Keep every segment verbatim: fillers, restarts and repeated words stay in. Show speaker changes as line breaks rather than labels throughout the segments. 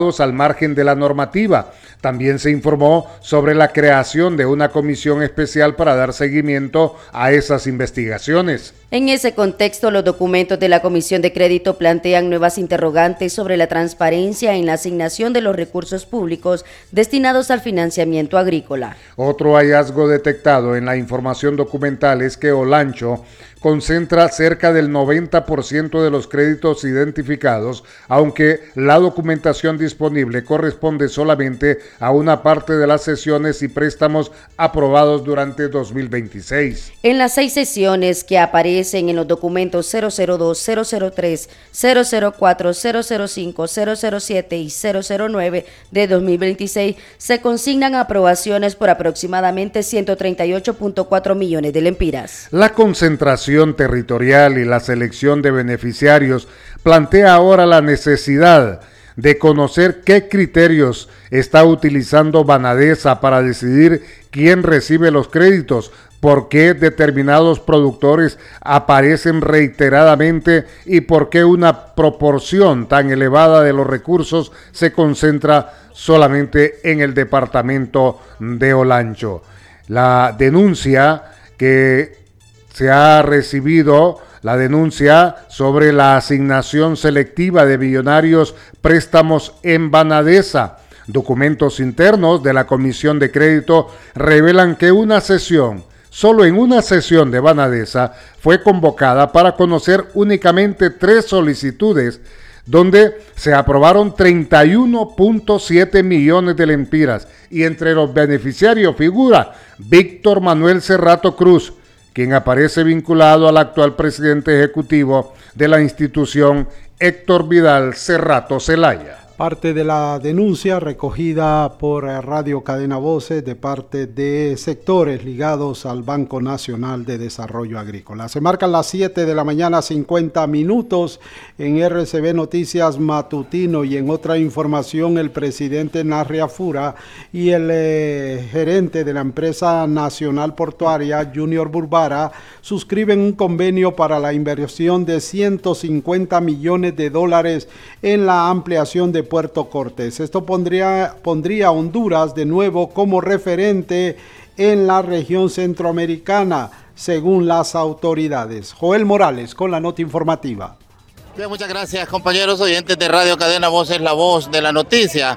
al margen de la normativa. También se informó sobre la creación de una comisión especial para dar seguimiento a esas investigaciones.
En ese contexto, los documentos de la Comisión de Crédito plantean nuevas interrogantes sobre la transparencia en la asignación de los recursos públicos destinados al financiamiento agrícola.
Otro hallazgo detectado en la información documental es que Olancho concentra cerca del noventa por ciento de los créditos identificados, aunque la documentación disponible corresponde solamente a una parte de las sesiones y préstamos aprobados durante dos mil veintiséis.
En las seis sesiones que aparecen en los documentos cero cero dos, cero cero tres, cero cero cuatro, cero cero cinco, cero cero siete y cero cero nueve de dos mil veintiséis, se consignan aprobaciones por aproximadamente ciento treinta y ocho punto cuatro millones de lempiras.
La concentración territorial y la selección de beneficiarios plantea ahora la necesidad de conocer qué criterios está utilizando Banadesa para decidir quién recibe los créditos, por qué determinados productores aparecen reiteradamente y por qué una proporción tan elevada de los recursos se concentra solamente en el departamento de Olancho. La denuncia que se ha recibido la denuncia sobre la asignación selectiva de millonarios préstamos en Banadesa. Documentos internos de la Comisión de Crédito revelan que una sesión, solo en una sesión de Banadesa, fue convocada para conocer únicamente tres solicitudes, donde se aprobaron treinta y uno punto siete millones de lempiras, y entre los beneficiarios figura Víctor Manuel Cerrato Cruz, quien aparece vinculado al actual presidente ejecutivo de la institución, Héctor Vidal Cerrato Zelaya.
Parte de la denuncia recogida por Radio Cadena Voces de parte de sectores ligados al Banco Nacional de Desarrollo Agrícola. Se marcan las siete de la mañana, cincuenta minutos en R C B Noticias Matutino, y en otra información, el presidente Narria Fura y el eh, gerente de la empresa nacional portuaria, Junior Burbara, suscriben un convenio para la inversión de ciento cincuenta millones de dólares en la ampliación de Puerto Cortés. Esto pondría, pondría a Honduras de nuevo como referente en la región centroamericana, según las autoridades. Joel Morales con la nota informativa.
Bien, muchas gracias, compañeros oyentes de Radio Cadena Voces, la voz de la noticia.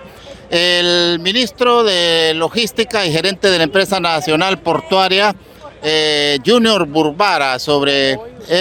El ministro de Logística y gerente de la empresa nacional portuaria, eh, Junior Burbara, sobre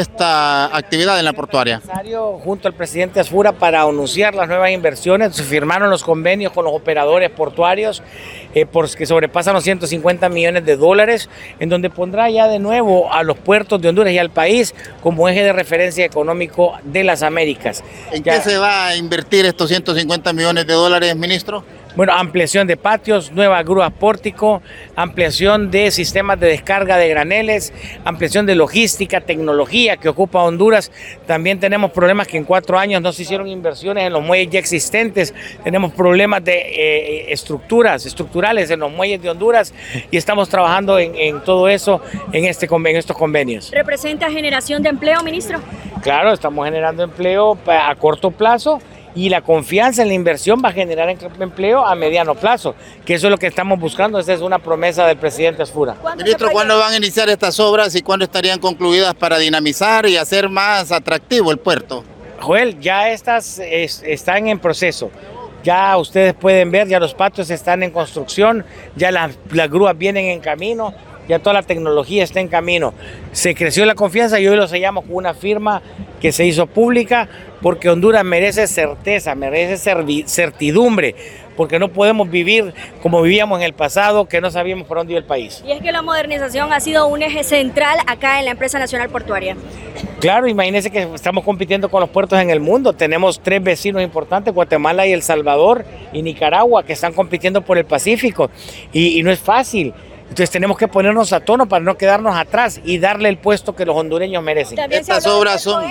esta actividad en la portuaria.
Junto al presidente Asfura para anunciar las nuevas inversiones, se firmaron los convenios con los operadores portuarios eh, por, que sobrepasan los ciento cincuenta millones de dólares, en donde pondrá ya de nuevo a los puertos de Honduras y al país como eje de referencia económico de las Américas.
¿En
ya,
qué se va a invertir estos ciento cincuenta millones de dólares, ministro?
Bueno, ampliación de patios, nuevas grúas pórtico, ampliación de sistemas de descarga de graneles, ampliación de logística, tecnología que ocupa Honduras. También tenemos problemas que en cuatro años no se hicieron inversiones en los muelles ya existentes. Tenemos problemas de eh, estructuras, estructurales en los muelles de Honduras, y estamos trabajando en, en todo eso en, este, en estos convenios.
¿Representa generación de empleo, ministro?
Claro, estamos generando empleo a corto plazo, y la confianza en la inversión va a generar empleo a mediano plazo, que eso es lo que estamos buscando. Esa es una promesa del presidente Asfura.
Ministro, ¿cuándo van a iniciar estas obras y cuándo estarían concluidas para dinamizar y hacer más atractivo el puerto?
Joel, ya estas es, están en proceso. Ya ustedes pueden ver, ya los patios están en construcción, ya las, las grúas vienen en camino, ya toda la tecnología está en camino. Se creció la confianza y hoy lo sellamos con una firma que se hizo pública, porque Honduras merece certeza, merece certidumbre, porque no podemos vivir como vivíamos en el pasado, que no sabíamos por dónde iba el país.
Y es que la modernización ha sido un eje central acá en la empresa nacional portuaria.
Claro, imagínense que estamos compitiendo con los puertos en el mundo. Tenemos tres vecinos importantes, Guatemala y El Salvador y Nicaragua, que están compitiendo por el Pacífico, y, y no es fácil. Entonces tenemos que ponernos a tono para no quedarnos atrás y darle el puesto que los hondureños merecen.
Estas obras son...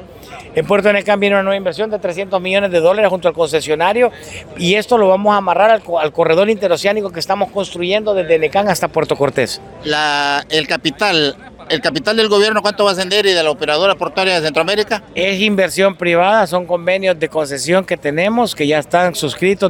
En Puerto de Necán viene una nueva inversión de trescientos millones de dólares junto al concesionario, y esto lo vamos a amarrar al, al corredor interoceánico que estamos construyendo desde Necán hasta Puerto Cortés.
La, el capital... ¿El capital del gobierno cuánto va a ascender y de la operadora portuaria de Centroamérica?
Es inversión privada, son convenios de concesión que tenemos, que ya están suscritos.